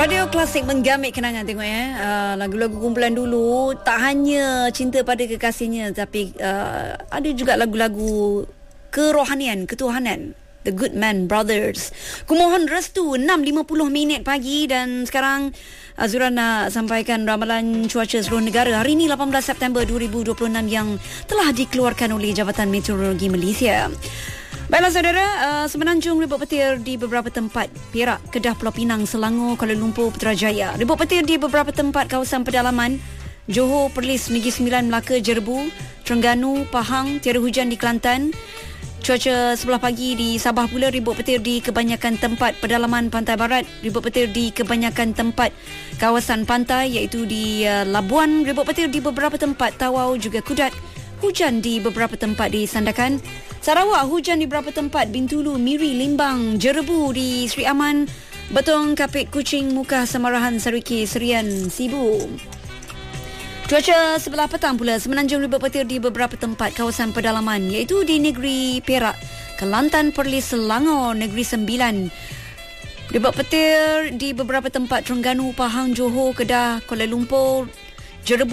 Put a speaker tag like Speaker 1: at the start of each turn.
Speaker 1: Radio Klasik menggamit kenangan, tengok ya. Lagu-lagu kumpulan dulu tak hanya cinta pada kekasihnya, tapi ada juga lagu-lagu kerohanian, ketuhanan. The Goodman Brothers. Kumohon restu 6.50 pagi, dan sekarang Azura nak sampaikan ramalan cuaca seluruh negara hari ini 18 September 2026 yang telah dikeluarkan oleh Jabatan Meteorologi Malaysia. Baiklah saudara, semenanjung ribut petir di beberapa tempat: Perak, Kedah, Pulau Pinang, Selangor, Kuala Lumpur, Putrajaya. Ribut petir di beberapa tempat kawasan pedalaman: Johor, Perlis, Negeri Sembilan, Melaka, Jerebu, Terengganu, Pahang. Tiada hujan di Kelantan. Cuaca sebelah pagi di Sabah pula, ribut petir di kebanyakan tempat pedalaman pantai barat. Ribut petir di kebanyakan tempat kawasan pantai, iaitu di Labuan. Ribut petir di beberapa tempat Tawau, juga Kudat. Hujan di beberapa tempat di Sandakan. Sarawak, hujan di beberapa tempat Bintulu, Miri, Limbang, Jerebu, di Sri Aman, Betong, Kapit, Kuching, Mukah, Samarahan, Sariki, Serian, Sibu. Cuaca sebelah petang pula, semenanjung ribut petir di beberapa tempat kawasan pedalaman, iaitu di Negeri Perak, Kelantan, Perlis, Selangor, Negeri Sembilan. Ribut petir di beberapa tempat Terengganu, Pahang, Johor, Kedah, Kuala Lumpur, Jerebu,